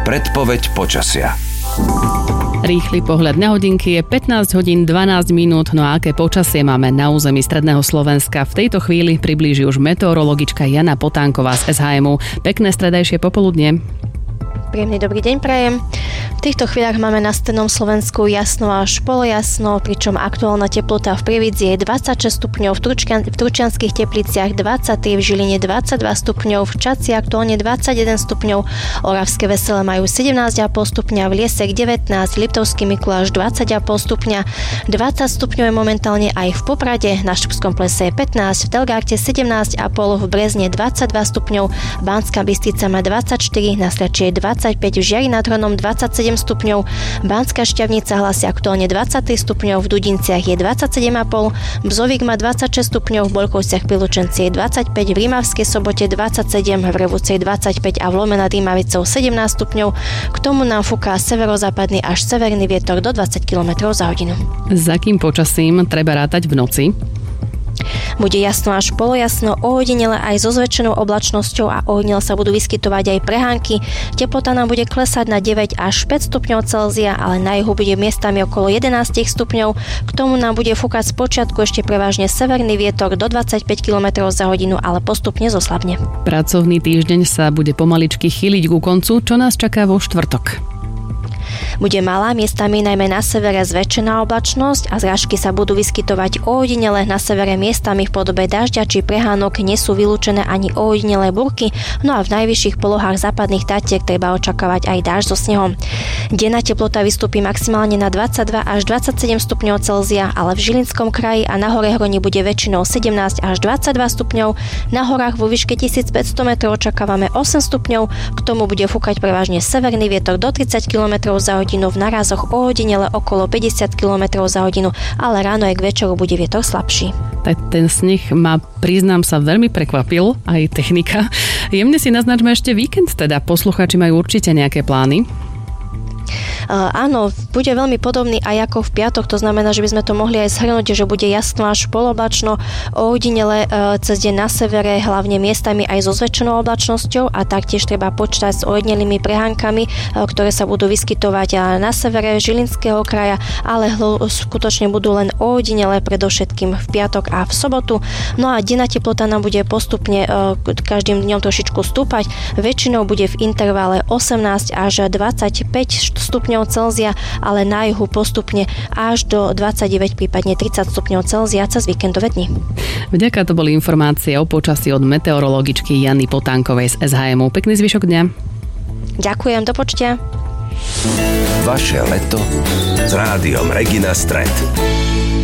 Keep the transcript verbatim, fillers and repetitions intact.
Predpoveď počasia. Rýchly pohľad na hodinky, je pätnásť hodín dvanásť minút, no a aké počasie máme na území stredného Slovenska? V tejto chvíli priblíži už meteorologička Jana Potánková z es há em ú. Pekné stredajšie popoludnie. Príjemný dobrý deň prajem. V týchto chvíľach máme na strednom Slovensku jasno až polojasno, pričom aktuálna teplota v Prievidzi je dvadsaťšesť stupňov, v, Tručkan, v Tručianskych Tepliciach dvadsaťtri, v Žiline dvadsaťdva stupňov, v Čadci aktuálne dvadsaťjeden stupňov, Oravské Veselé majú sedemnásť celá päť stupňa, v Liesek devätnásť, Liptovský Mikuláš dvadsať celá päť stupňa, dvadsať stupňov je momentálne aj v Poprade, na Štrbskom plese je pätnásť, v Telgarte sedemnásť celá päť, v Brezne dvadsaťdva stupňov, Banská Bystrica má dvadsaťštyri, na Sliači je dvadsaťpäť, v Žiari nad Hronom dvadsaťsedem stupňov, Banská Štiavnica hlási aktuálne dvadsaťtri stupňov, v Dudinciach je dvadsaťsedem celá päť, Bzovík má dvadsaťšesť stupňov, v Boľkovciach pri Lučenci je dvadsaťpäť, v Rímavskej Sobote dvadsaťsedem, v Revúcej dvadsaťpäť a v Lome nad Rímavicou sedemnásť stupňov. K tomu nám fúka severozápadný až severný vietor do dvadsať kilometrov za hodinu. S akým počasím treba rátať v noci? Bude jasno až polojasno, ojedinele aj so zväčšenou oblačnosťou a ojedinele sa budú vyskytovať aj prehánky. Teplota nám bude klesať na deväť až päť stupňov Celzia, ale na juhu bude miestami okolo jedenásť stupňov. K tomu nám bude fúkať spočiatku ešte prevažne severný vietor do dvadsaťpäť kilometrov za hodinu, ale postupne zoslabne. Pracovný týždeň sa bude pomaličky chýliť ku koncu. Čo nás čaká vo štvrtok? Bude malá, miestami najmä na severe zväčšená oblačnosť a zrážky sa budú vyskytovať ojedinele, na severe miestami v podobe dažďa či prehánok nie sú vylúčené ani ojedinelé búrky, no a v najvyšších polohách západných Tatier treba očakávať aj dážď so snehom. Denná teplota vystúpi maximálne na dvadsaťdva až dvadsaťsedem stupňov Celzia, ale v Žilinskom kraji a na hore Hroni bude väčšinou sedemnásť až dvadsaťdva stupňov, na horách vo výške tisícpäťsto metrov očakávame osem stupňov, k tomu bude fúkať prevažne severný vietor do tridsať kilometrov za hodinu, v narázoch ojedinele okolo päťdesiat kilometrov za hodinu, ale ráno aj k večeru bude vietor slabší. Tak ten sneh ma, priznám sa, veľmi prekvapil, aj technika. Jemne si naznačme ešte víkend, teda poslucháči majú určite nejaké plány. Uh, áno, bude veľmi podobný aj ako v piatok, to znamená, že by sme to mohli aj zhrnúť, že bude jasno až poloblačno, ojedinele uh, cez deň na severe, hlavne miestami aj so zväčšenou oblačnosťou a taktiež treba počítať s ojedinelými prehánkami, uh, ktoré sa budú vyskytovať uh, na severe Žilinského kraja, ale hl- skutočne budú len ojedinele, predovšetkým v piatok a v sobotu. No a denná teplota nám bude postupne uh, každým dňom trošičku stúpať, väčšinou bude v intervale osemnásť až dvadsaťpäť stupňov Celzia, ale na juhu postupne až do dvadsaťdeväť, prípadne tridsať stupňov Celzia cez víkendové dni. Vďaka, to boli informácie o počasí od meteorologičky Jany Potánkovej z es há em ú. Pekný zvyšok dňa. Ďakujem, do počutia. Vaše leto s rádiom Regina Stret.